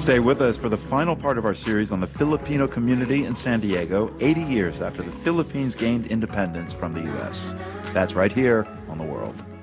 Stay with us for the final part of our series on the Filipino community in San Diego, 80 years after the Philippines gained independence from the U.S. That's right here on The World.